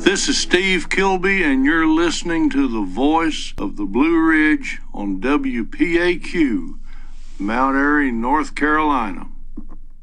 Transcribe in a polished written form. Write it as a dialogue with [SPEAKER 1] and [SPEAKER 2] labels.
[SPEAKER 1] This is Steve Kilby, and you're listening to the voice of the Blue Ridge on WPAQ, Mount Airy, North Carolina.